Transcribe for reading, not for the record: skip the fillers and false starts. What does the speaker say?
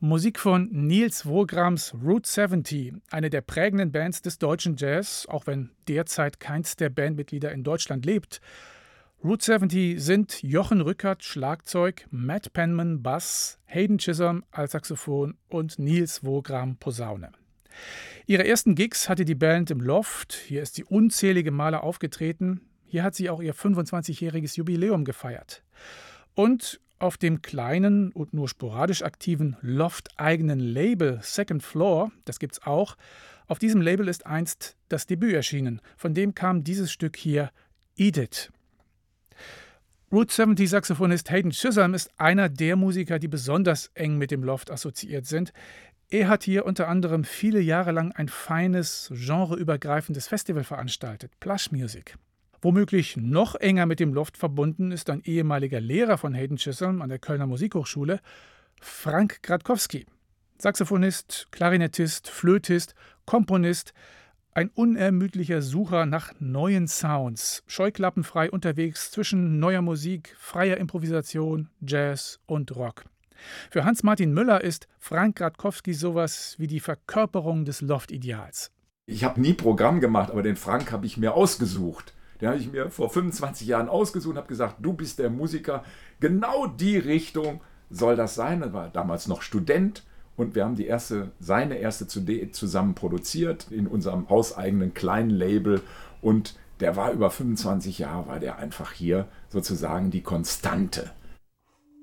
Musik von Nils Wograms Route 70, eine der prägenden Bands des deutschen Jazz, auch wenn derzeit keins der Bandmitglieder in Deutschland lebt. Route 70 sind Jochen Rückert Schlagzeug, Matt Penman Bass, Hayden Chisholm Altsaxophon und Nils Wogram Posaune. Ihre ersten Gigs hatte die Band im Loft, hier ist sie unzählige Male aufgetreten, hier hat sie auch ihr 25-jähriges Jubiläum gefeiert. Und auf dem kleinen und nur sporadisch aktiven Loft-eigenen Label Second Floor, das gibt's auch, auf diesem Label ist einst das Debüt erschienen, von dem kam dieses Stück hier, Eat It. Route 70 Saxophonist Hayden Chisholm ist einer der Musiker, die besonders eng mit dem Loft assoziiert sind. Er hat hier unter anderem viele Jahre lang ein feines, genreübergreifendes Festival veranstaltet, Plush Music. Womöglich noch enger mit dem Loft verbunden ist ein ehemaliger Lehrer von Hayden Chisholm an der Kölner Musikhochschule, Frank Gradkowski. Saxophonist, Klarinettist, Flötist, Komponist, ein unermüdlicher Sucher nach neuen Sounds, scheuklappenfrei unterwegs zwischen neuer Musik, freier Improvisation, Jazz und Rock. Für Hans-Martin Müller ist Frank Gradkowski sowas wie die Verkörperung des Loft-Ideals. Ich habe nie Programm gemacht, aber den Frank habe ich mir ausgesucht. Den habe ich mir vor 25 Jahren ausgesucht und habe gesagt, du bist der Musiker, genau die Richtung soll das sein. Er war damals noch Student und wir haben seine erste CD zusammen produziert in unserem hauseigenen kleinen Label und der war über 25 Jahre, war der einfach hier sozusagen die Konstante.